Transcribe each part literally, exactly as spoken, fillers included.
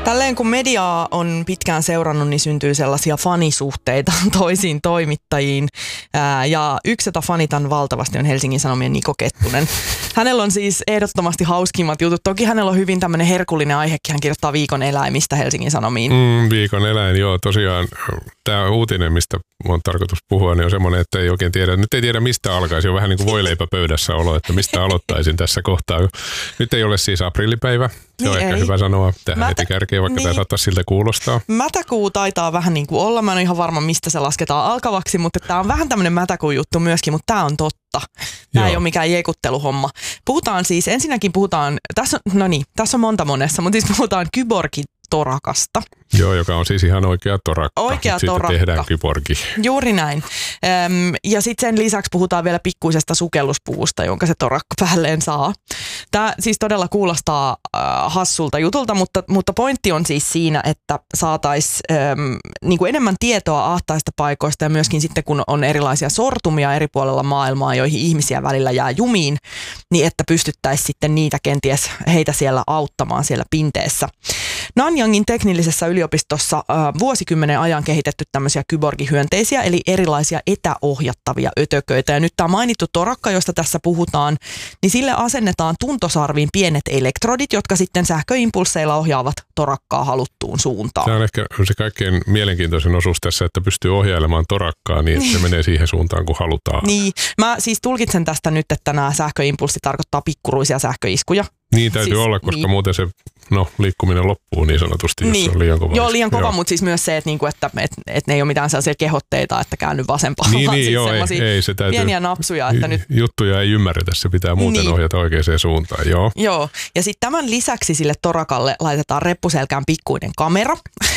Tälleen kun mediaa on pitkään seurannut, niin syntyy sellaisia fanisuhteita toisiin toimittajiin. Ää, ja yksi, jota fanitan valtavasti, on Helsingin Sanomien Niko Kettunen. Hänellä on siis ehdottomasti hauskimmat jutut. Toki hänellä on hyvin tämmöinen herkullinen aihekin. Hän kirjoittaa viikon eläimistä Helsingin Sanomiin. Mm, viikon eläin, joo. Tosiaan tämä uutinen, mistä on tarkoitus puhua, niin on semmoinen, että ei oikein tiedä. Nyt ei tiedä, mistä alkaisi. On vähän niin kuin voileipä pöydässä olo, että mistä aloittaisin tässä kohtaa. Nyt ei ole siis aprillipäivä. Se on niin ehkä ei. Hyvä sanoa tähän Mätä, heti kärkeen, vaikka niin, tämä saattaisi siltä kuulostaa. Mätäkuu taitaa vähän niin kuin olla. Mä en ole ihan varma, mistä se lasketaan alkavaksi, mutta tämä on vähän tämmöinen mätäkuun juttu myöskin, mutta tämä on totta. Tämä Joo. ei ole mikään jekutteluhomma. Puhutaan siis, ensinnäkin puhutaan, tässä on, no niin, tässä on monta monessa, mutta siis puhutaan kyborgin torakasta. Joo, joka on siis ihan oikea torakka. Oikea Siitä torakka. tehdään kyborgi. Juuri näin. Öm, ja sitten sen lisäksi puhutaan vielä pikkuisesta sukelluspuvusta, jonka se torakka päälleen saa. Tämä siis todella kuulostaa äh, hassulta jutulta, mutta, mutta pointti on siis siinä, että saataisiin niin kuin enemmän tietoa ahtaista paikoista ja myöskin sitten kun on erilaisia sortumia eri puolella maailmaa, joihin ihmisiä välillä jää jumiin, niin että pystyttäisiin sitten niitä kenties heitä siellä auttamaan siellä pinteessä. Nanyangin teknillisessä yliopistossa äh, vuosikymmenen ajan kehitetty tämmöisiä kyborgihyönteisiä, eli erilaisia etäohjattavia ötököitä. Ja nyt tämä mainittu torakka, josta tässä puhutaan, niin sille asennetaan tuntosarviin pienet elektrodit, jotka sitten sähköimpulseilla ohjaavat torakkaa haluttuun suuntaan. Tämä on ehkä se kaikkein mielenkiintoisin osuus tässä, että pystyy ohjailemaan torakkaa niin, että se menee siihen suuntaan, kun halutaan. Niin, mä siis tulkitsen tästä nyt, että nämä sähköimpulssit tarkoittaa pikkuruisia sähköiskuja. Niin täytyy siis olla, koska niin. muuten se no, liikkuminen loppuu niin sanotusti, jos niin. on liian kova. Joo, liian kova, mutta siis myös se, että, niinku, että et, et ne ei ole mitään sellaisia kehotteita, että käänny vasempaan, niin, vaan niin, siis joo, semmoisia ei, se täytyy, pieniä napsuja. Että nyt juttuja ei ymmärretä, se pitää muuten niin. ohjata oikeaan suuntaan. Joo, joo. Ja sitten tämän lisäksi sille torakalle laitetaan reppuselkään pikkuinen kamera.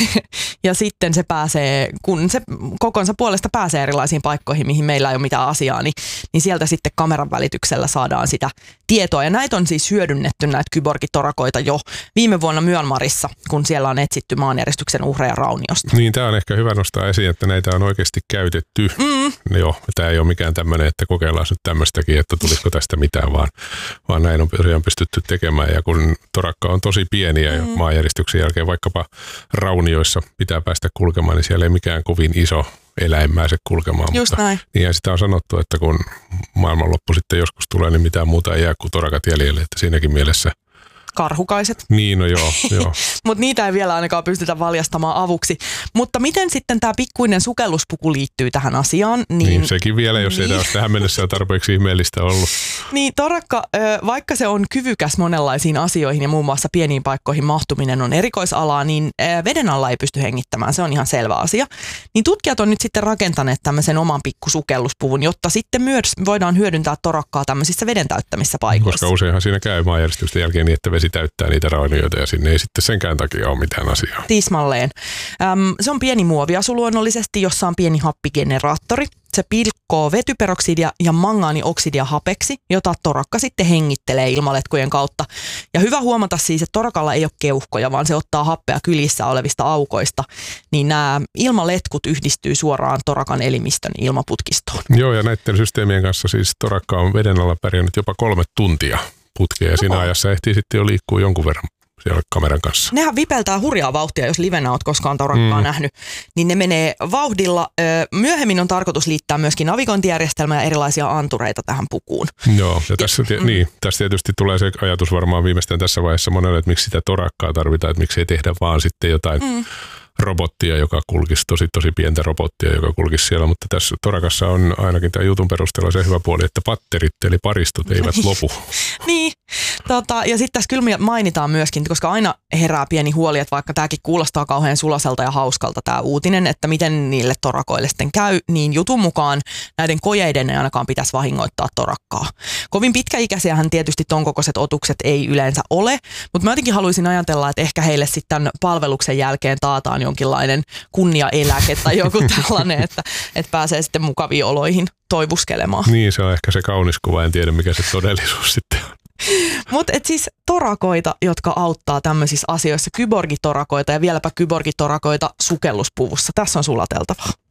Ja sitten se pääsee, kun se kokonsa puolesta pääsee erilaisiin paikkoihin, mihin meillä ei ole mitään asiaa, niin, niin sieltä sitten kameran välityksellä saadaan sitä tietoa. Ja näitä on siis hyödynnetty näitä kyborgitorakoita jo viime vuonna Myanmarissa, kun siellä on etsitty maanjäristyksen uhreja rauniosta. Niin, tämä on ehkä hyvä nostaa esiin, että näitä on oikeasti käytetty. Mm. Joo, tämä ei ole mikään tämmöinen, että kokeillaan nyt tämmöistäkin, että tulisiko tästä mitään, vaan, vaan näin on tosiaan pystytty tekemään. Ja kun torakka on tosi pieni ja mm. maanjäristyksen jälkeen vaikkapa raunioissa pitää päästä kulkemaan, niin siellä ei mikään kovin iso eläin pääse kulkemaan. Just mutta näin. Niin sitä on sanottu, että kun maailmanloppu sitten joskus tulee, niin mitään muuta ei jää kuin torakat jäljelle, että siinäkin mielessä karhukaiset. Niin, no joo. joo. Mutta niitä ei vielä ainakaan pystytä valjastamaan avuksi. Mutta miten sitten tämä pikkuinen sukelluspuku liittyy tähän asiaan? Niin, niin sekin vielä, jos niin. ei olisi tähän mennessä jo tarpeeksi ihmeellistä ollut. Niin, torakka, vaikka se on kyvykäs monenlaisiin asioihin ja muun muassa pieniin paikkoihin mahtuminen on erikoisalaa, niin veden alla ei pysty hengittämään. Se on ihan selvä asia. Niin tutkijat on nyt sitten rakentaneet tämmöisen oman pikkusukelluspuvun, jotta sitten myös voidaan hyödyntää torakkaa tämmöisissä veden täyttämissä paikoissa. Koska useinhan siinä käy maanjäristysten jälkeen niin, että vesi täyttää niitä raunioita ja sinne ei sitten senkään takia ole mitään asiaa. Tismalleen. Öm, se on pieni muoviasu luonnollisesti, jossa on pieni happigeneraattori. Se pilkkoo vetyperoksidia ja mangaanioksidia hapeksi, jota torakka sitten hengittelee ilmaletkujen kautta. Ja hyvä huomata siis, että torakalla ei ole keuhkoja, vaan se ottaa happea kylissä olevista aukoista. Niin nämä ilmaletkut yhdistyy suoraan torakan elimistön ilmaputkistoon. Joo, ja näiden systeemien kanssa siis torakka on veden alla pärjännyt jopa kolme tuntia putkea. Ja siinä ajassa ehtii sitten jo liikkua jonkun verran siellä kameran kanssa. Nehän vipeltää hurjaa vauhtia, jos livenä olet koskaan torakkaa mm. nähnyt. Niin ne menee vauhdilla. Myöhemmin on tarkoitus liittää myöskin navigointijärjestelmä ja erilaisia antureita tähän pukuun. Joo, ja tässä, ja, mm. niin, tässä tietysti tulee se ajatus varmaan viimeistään tässä vaiheessa monelle, että miksi sitä torakkaa tarvitaan, että miksi ei tehdä vaan sitten jotain mm. robottia, joka kulkisi, tosi tosi pientä robottia, joka kulkisi siellä, mutta tässä torakassa on ainakin tämän jutun perusteella se hyvä puoli, että patterit eli paristot eivät lopu. Niin, tota, ja sitten tässä kyllä mainitaan myöskin, koska aina herää pieni huoli, että vaikka tämäkin kuulostaa kauhean suloselta ja hauskalta tämä uutinen, että miten niille torakoille sitten käy, niin jutun mukaan näiden kojeiden ei ainakaan pitäisi vahingoittaa torakkaa. Kovin pitkäikäisiähän tietysti ton kokoiset otukset ei yleensä ole, mutta mä jotenkin haluaisin ajatella, että ehkä heille sitten palveluksen jälkeen taataan jonkinlainen kunniaeläke tai joku tällainen, että, että pääsee sitten mukaviin oloihin toivuskelemaan. Niin, se on ehkä se kaunis kuva, en tiedä mikä se todellisuus sitten on. Mutta siis torakoita, jotka auttaa tämmöisissä asioissa, kyborgitorakoita ja vieläpä kyborgitorakoita sukelluspuvussa. Tässä on sulateltavaa.